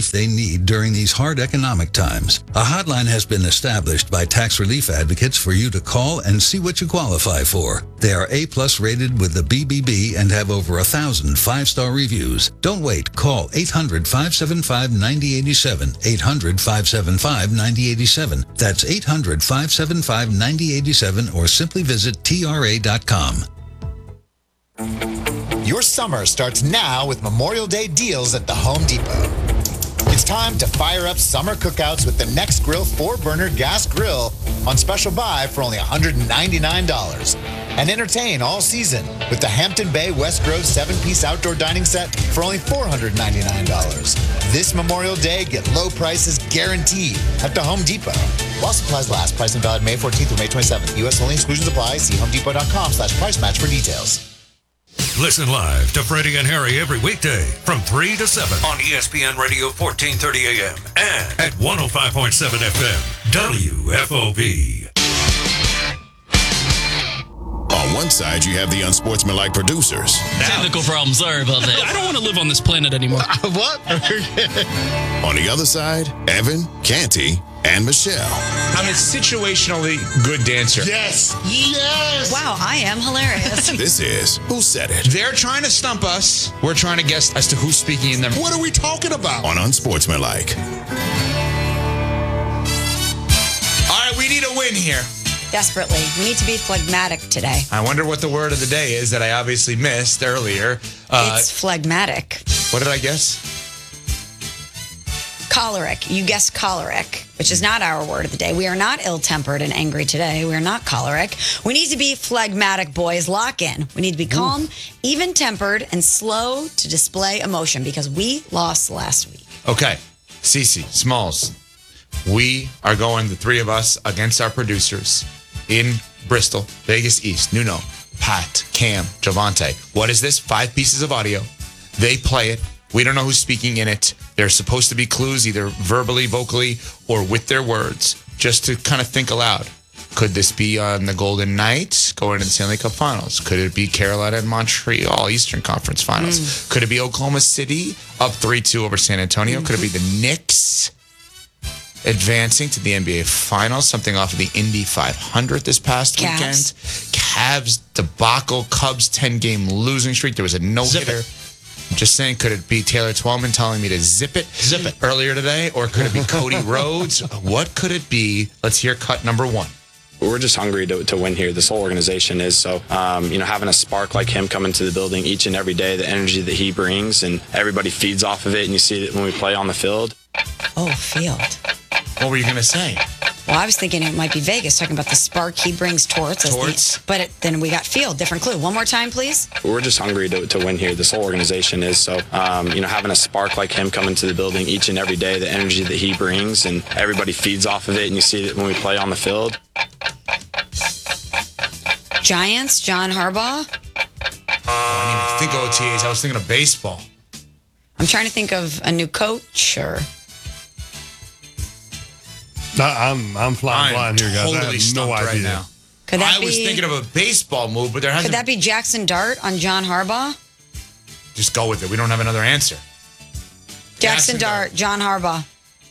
relief they need during these hard economic times. A hotline has been established by tax relief advocates for you to call and see what you qualify for. They are A-plus rated with the BBB and have over 1,000 five-star reviews. Don't wait. Call 800-575-9087. 800-575-9087. That's 800-575-9087 or simply visit TRA.com. Your summer starts now with Memorial Day deals at the Home Depot. It's time to fire up summer cookouts with the Next Grill 4-burner gas grill on special buy for only $199. And entertain all season with the Hampton Bay West Grove 7-piece outdoor dining set for only $499. This Memorial Day, get low prices guaranteed at the Home Depot. While supplies last, pricing valid May 14th through May 27th. U.S. only, exclusions apply. See homedepot.com/price match for details. Listen live to Freddie and Harry every weekday from 3 to 7 on ESPN Radio 1430 AM and at 105.7 FM WFOV. On one side, you have the unsportsmanlike producers. Technical problem. Sorry about that. I don't want to live on this planet anymore. What? On the other side, Evan, Canty, and Michelle. I'm a situationally good dancer. Yes. Yes. Wow, I am hilarious. This is Who Said It? They're trying to stump us. We're trying to guess as to who's speaking in them. What are we talking about? On Unsportsmanlike. All right, we need a win here. Desperately. We need to be phlegmatic today. I wonder what the word of the day is that I obviously missed earlier. It's phlegmatic. What did I guess? Choleric. You guessed choleric, which is not our word of the day. We are not ill-tempered and angry today. We are not choleric. We need to be phlegmatic, boys. Lock in. We need to be calm, even-tempered, and slow to display emotion because we lost last week. Okay. Cece, Smalls. We are going, the three of us, against our producers in Bristol, Vegas East, Nuno, Pat, Cam, Javante. What is this? 5 pieces of audio. They play it. We don't know who's speaking in it. There's supposed to be clues, either verbally, vocally, or with their words, just to kind of think aloud. Could this be on the Golden Knights going to the Stanley Cup Finals? Could it be Carolina and Montreal Eastern Conference Finals? Could it be Oklahoma City up 3-2 over San Antonio? Could it be the Knicks advancing to the NBA Finals, something off of the Indy 500 this past weekend? Cavs debacle, Cubs 10-game losing streak. There was a no-hitter. I'm just saying, could it be Taylor Twellman telling me to zip it earlier today? Or could it be Cody Rhodes? What could it be? Let's hear cut number 1. We're just hungry to win here. This whole organization is. So, having a spark like him come into the building each and every day, the energy that he brings, and everybody feeds off of it, and you see it when we play on the field. Oh, field. What were you going to say? Well, I was thinking it might be Vegas, talking about the spark he brings towards us. But then we got field. Different clue. One more time, please. We're just hungry to win here. This whole organization is. So, having a spark like him come into the building each and every day, the energy that he brings, and everybody feeds off of it, and you see it when we play on the field. Giants, John Harbaugh. I didn't even think OTAs. I was thinking of baseball. I'm trying to think of a new coach or... I'm flying blind here, guys. Totally I have stumped no idea. right now. I was thinking of a baseball move, but there hasn't... Could that be Jackson Dart on John Harbaugh? Just go with it. We don't have another answer. Jackson Dart, John Harbaugh.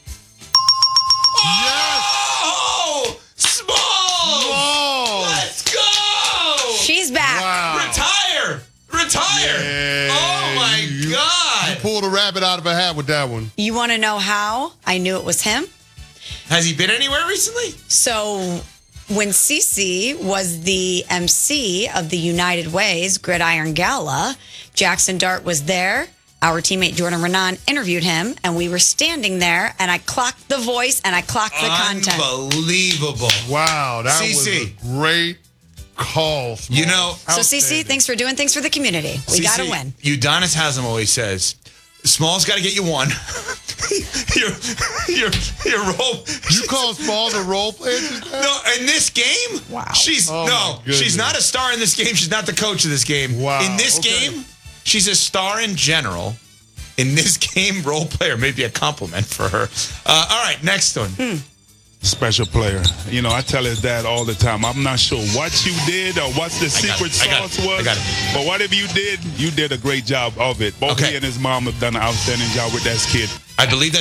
Yes! Oh! Small! Whoa! Let's go! She's back. Wow. Retire! Yeah. Oh, my God! You pulled a rabbit out of a hat with that one. You want to know how I knew it was him? Has he been anywhere recently? So when Cece was the MC of the United Ways Gridiron Gala, Jackson Dart was there. Our teammate Jordan Renan interviewed him, and we were standing there, and I clocked the voice, and I clocked the content. Unbelievable. Wow, that was CC. a great call. Smalls. You know... So Cece, thanks for doing things for the community. We got to win. Udonis Haslam always says, Smalls got to get you one. your role. You call Smalls a role player? No, in this game? Wow. She's not a star in this game. She's not the coach of this game. Wow. In this game, she's a star in general. In this game, role player may be a compliment for her. All right, next one. Special player. You know, I tell his dad all the time, I'm not sure what you did or what the secret sauce was. I got it. But whatever you did a great job of it. Both he and his mom have done an outstanding job with that kid. I believe that